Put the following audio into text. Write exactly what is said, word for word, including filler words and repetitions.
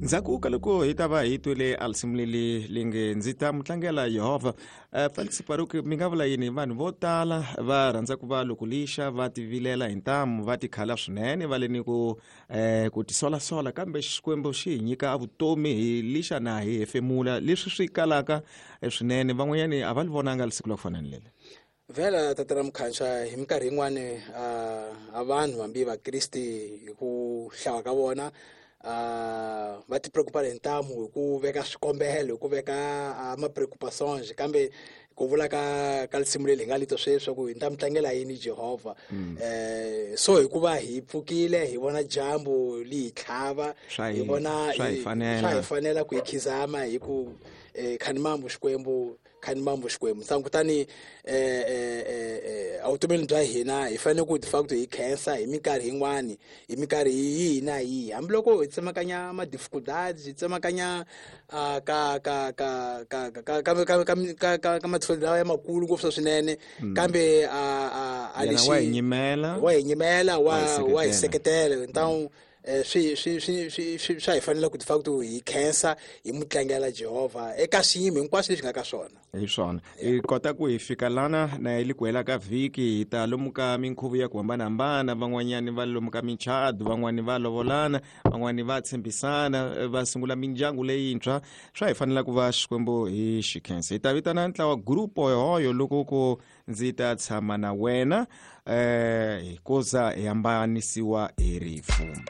Nzaku kaloko hitava hitule alsimlili linge nzita mutlangela Yehova. Felix Paruku mingavula yini vanhu vo tala va rhandza ku va lokulisha va tivilela hi ntamu va tikhala swinene va le ni ku eh ku tisola sola kambe Xikwembu xi nyika vutomi hi lixa na hi hefemula leswi swi kalaka swinene van'wanyani a va li vonanga lisiku la ku fana ni lele. Vela tatara mkhancha hi minkarhi yin'wana a vanhu hambi va Kristi hi ku hlaya ka vona ah va ti preocupa hi ntamu hi ku veka swikombelo hi ku veka ma preoccupations kambe ku vula ka ka lisimu leri nga lito sweswo ku hi ntamu tlangela yini Jehova eh so hi ku va hi pfukile hi vona jambu li tlhava hi vona hi fanela ku ikhizama hi ku khanimambo Xikwembu khanimambo Xikwembu sangutani eh eh automobile bya hina hi fanele ku defact hi cancer hi minkarhi yin'wani hi minkarhi yi na yi hambi loko hi tsemakanya ma difficulties hi tsemakanya ka ka ka ka ka ka ka ka mathole ya makulu ngopfu swinene kambe a a leswi wa nyimela wa nyimela wa wa seketela então swi swi swi swi swi fanele ku defact hi cancer hi mutlangela Jehova eka xiyimo hinkwaswo leswi nga ka swona hi swona hi kota ku hi fika lana na hi likwela ka vhiki hi ta lomuka minkhuvo ya ku hambanahambana van'wanyani va lomuka michado van'wani va lovolana van'wani va tshembisana va sungula mindyangu leyintshwa swa hi fanele ku va Xikwembu hi xikhensa hi ta vitana ntlawa grupo hoyo loko ku ndzi ta tshama na wena eh hikuza hi hambanisiwa hi rifu.